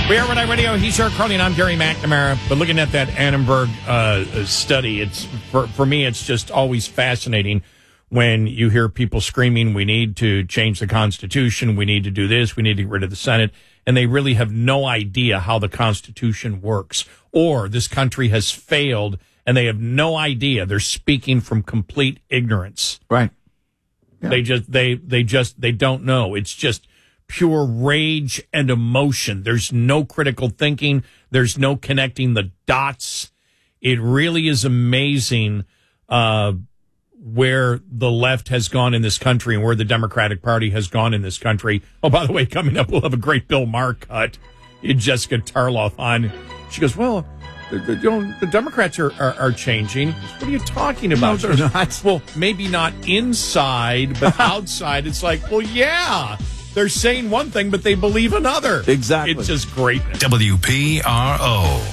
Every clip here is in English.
We are Rhode Island Radio. He's Eric Carly, and I'm Gary McNamara. But looking at that Annenberg study, it's for me, it's just always fascinating when you hear people screaming, we need to change the Constitution, we need to do this, we need to get rid of the Senate, and they really have no idea how the Constitution works. Or this country has failed, and they have no idea. They're speaking from complete ignorance. Right. Yeah. They don't know. It's just pure rage and emotion. There's no critical thinking. There's no connecting the dots. It really is amazing where the left has gone in this country and where the Democratic Party has gone in this country. Oh, by the way, coming up, we'll have a great Bill Maher cut. Jessica Tarloff on. She goes, well, the Democrats are changing. What are you talking about? No, they're not. Well, maybe not inside, but outside. It's like, well, yeah. They're saying one thing, but they believe another. Exactly. It's just great. WPRO.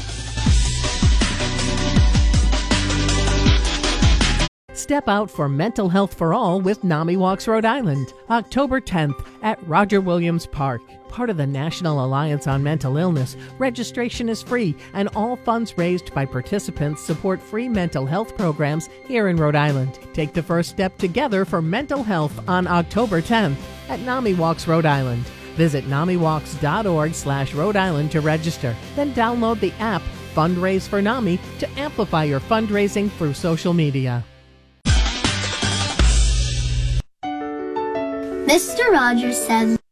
Step out for Mental Health for All with NAMI Walks Rhode Island, October 10th at Roger Williams Park. Part of the National Alliance on Mental Illness, registration is free, and all funds raised by participants support free mental health programs here in Rhode Island. Take the first step together for mental health on October 10th at NAMI Walks Rhode Island. Visit NAMIWalks.org/Rhode Island to register. Then download the app Fundraise for NAMI to amplify your fundraising through social media. Mr. Rogers says